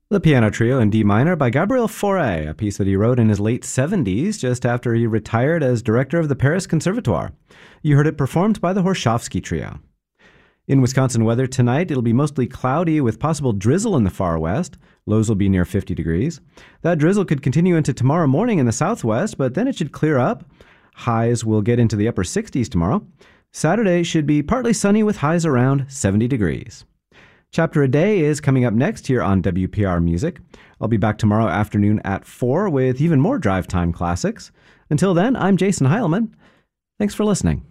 The Piano Trio in D minor by Gabriel Fauré, a piece that he wrote in his late 70s, just after he retired as director of the Paris Conservatoire. You heard it performed by the Horshovsky Trio. In Wisconsin weather tonight, it'll be mostly cloudy with possible drizzle in the far west. Lows will be near 50 degrees. That drizzle could continue into tomorrow morning in the southwest, but then it should clear up. Highs will get into the upper 60s tomorrow. Saturday should be partly sunny with highs around 70 degrees. Chapter a Day is coming up next here on WPR Music. I'll be back tomorrow afternoon at 4 with even more drive time classics. Until then, I'm Jason Heilman. Thanks for listening.